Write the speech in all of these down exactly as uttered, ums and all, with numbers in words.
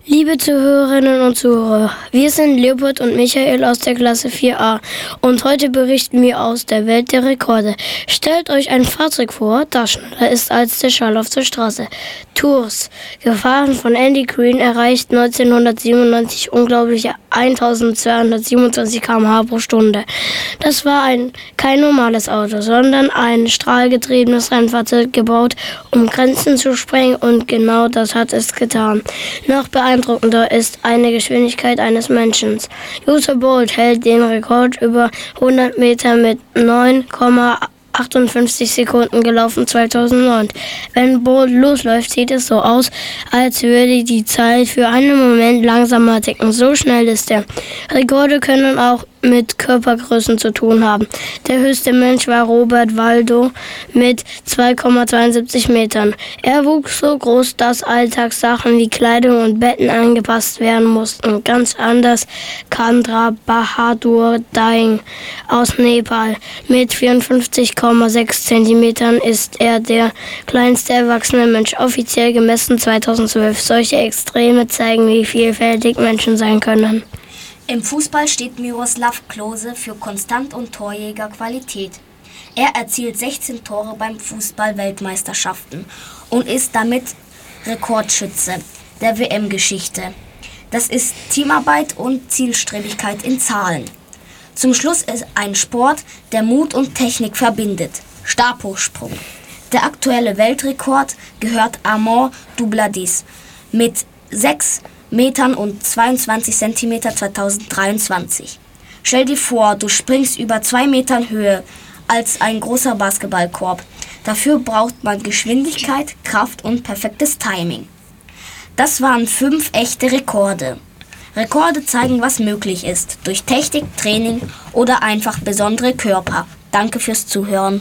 Liebe Zuhörerinnen und Zuhörer, wir sind Leopold und Michael aus der Klasse vier a und heute berichten wir aus der Welt der Rekorde. Stellt euch ein Fahrzeug vor, das schneller ist als der Schall auf der Straße. Tours, gefahren von Andy Green, erreicht neunzehnhundertsiebenundneunzig unglaubliche eintausendzweihundertsiebenundzwanzig Kilometer pro Stunde pro Stunde. Das war ein, kein normales Auto, sondern ein strahlgetriebenes Rennfahrzeug, gebaut, um Grenzen zu sprengen, und genau das hat es getan. Noch beeindruckender ist eine Geschwindigkeit eines Menschen. Usain Bolt hält den Rekord über hundert Meter mit neun Komma achtundfünfzig Sekunden gelaufen zweitausendneun. Wenn Bolt losläuft, sieht es so aus, als würde die Zeit für einen Moment langsamer ticken. So schnell ist er. Rekorde können auch mit Körpergrößen zu tun haben. Der höchste Mensch war Robert Waldo mit zwei Komma zweiundsiebzig Metern. Er wuchs so groß, dass Alltagssachen wie Kleidung und Betten angepasst werden mussten. Ganz anders Chandra Bahadur Daing aus Nepal. Mit vierundfünfzig Komma sechs Zentimetern ist er der kleinste erwachsene Mensch, offiziell gemessen zweitausendzwölf. Solche Extreme zeigen, wie vielfältig Menschen sein können. Im Fußball steht Miroslav Klose für Konstant und Torjägerqualität. Er erzielt sechzehn Tore beim Fußball-Weltmeisterschaften und ist damit Rekordschütze der W M-Geschichte. Das ist Teamarbeit und Zielstrebigkeit in Zahlen. Zum Schluss ist ein Sport, der Mut und Technik verbindet. Stabhochsprung. Der aktuelle Weltrekord gehört Armand Dupladis mit sechs Metern und zweiundzwanzig Zentimeter zweitausenddreiundzwanzig. Stell dir vor, du springst über zwei Metern Höhe als ein großer Basketballkorb. Dafür braucht man Geschwindigkeit, Kraft und perfektes Timing. Das waren fünf echte Rekorde. Rekorde zeigen, was möglich ist, durch Technik, Training oder einfach besondere Körper. Danke fürs Zuhören.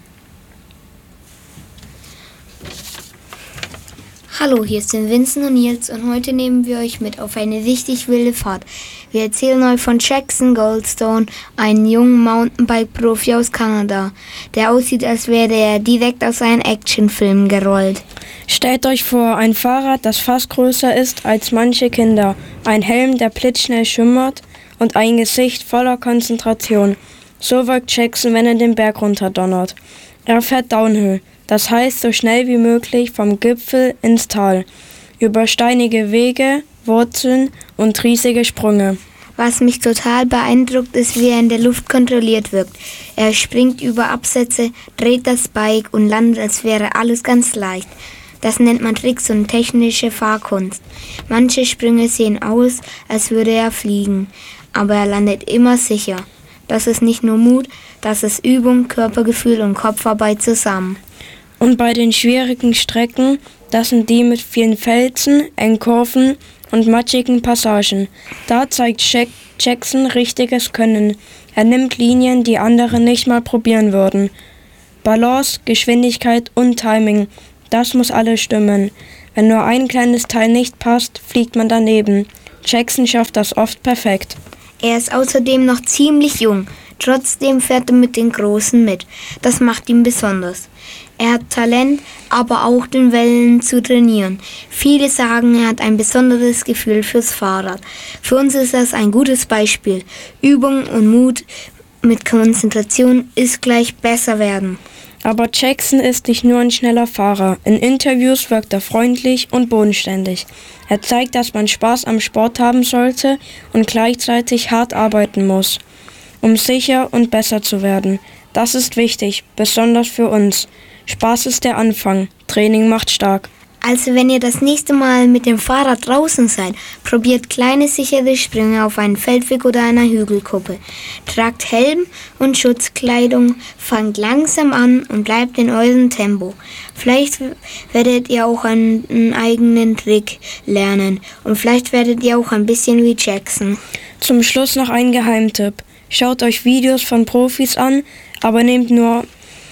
Hallo, hier sind Vincent und Nils und heute nehmen wir euch mit auf eine richtig wilde Fahrt. Wir erzählen euch von Jackson Goldstone, einem jungen Mountainbike-Profi aus Kanada, der aussieht, als wäre er direkt aus einem Actionfilm gerollt. Stellt euch vor, ein Fahrrad, das fast größer ist als manche Kinder, ein Helm, der blitzschnell schimmert und ein Gesicht voller Konzentration. So wirkt Jackson, wenn er den Berg runterdonnert. Er fährt Downhill. Das heißt, so schnell wie möglich vom Gipfel ins Tal, über steinige Wege, Wurzeln und riesige Sprünge. Was mich total beeindruckt, ist, wie er in der Luft kontrolliert wirkt. Er springt über Absätze, dreht das Bike und landet, als wäre alles ganz leicht. Das nennt man Tricks und technische Fahrkunst. Manche Sprünge sehen aus, als würde er fliegen, aber er landet immer sicher. Das ist nicht nur Mut, das ist Übung, Körpergefühl und Kopfarbeit zusammen. Und bei den schwierigen Strecken, das sind die mit vielen Felsen, engen Kurven und matschigen Passagen. Da zeigt Jack- Jackson richtiges Können. Er nimmt Linien, die andere nicht mal probieren würden. Balance, Geschwindigkeit und Timing, das muss alles stimmen. Wenn nur ein kleines Teil nicht passt, fliegt man daneben. Jackson schafft das oft perfekt. Er ist außerdem noch ziemlich jung. Trotzdem fährt er mit den Großen mit. Das macht ihn besonders. Er hat Talent, aber auch den Wellen zu trainieren. Viele sagen, er hat ein besonderes Gefühl fürs Fahrrad. Für uns ist das ein gutes Beispiel. Übung und Mut mit Konzentration ist gleich besser werden. Aber Jackson ist nicht nur ein schneller Fahrer. In Interviews wirkt er freundlich und bodenständig. Er zeigt, dass man Spaß am Sport haben sollte und gleichzeitig hart arbeiten muss, um sicher und besser zu werden. Das ist wichtig, besonders für uns. Spaß ist der Anfang, Training macht stark. Also wenn ihr das nächste Mal mit dem Fahrrad draußen seid, probiert kleine sichere Sprünge auf einen Feldweg oder einer Hügelkuppe. Tragt Helm und Schutzkleidung, fangt langsam an und bleibt in eurem Tempo. Vielleicht werdet ihr auch einen eigenen Trick lernen und vielleicht werdet ihr auch ein bisschen wie Jackson. Zum Schluss noch ein Geheimtipp. Schaut euch Videos von Profis an, aber nehmt nur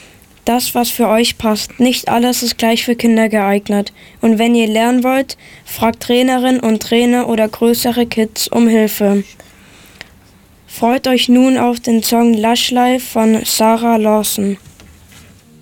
das, was für euch passt. Nicht alles ist gleich für Kinder geeignet. Und wenn ihr lernen wollt, fragt Trainerinnen und Trainer oder größere Kids um Hilfe. Freut euch nun auf den Song Lush Life von Sarah Lawson.